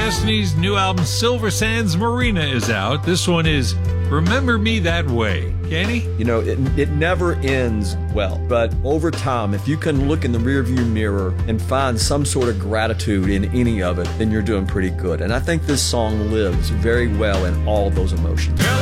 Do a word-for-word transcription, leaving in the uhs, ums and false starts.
Destiny's new album Silver Sands Marina is out. This one is Remember Me That Way. Kenny? You know, it, it never ends well, but over time, if you can look in the rearview mirror and find some sort of gratitude in any of it, then you're doing pretty good. And I think this song lives very well in all those emotions.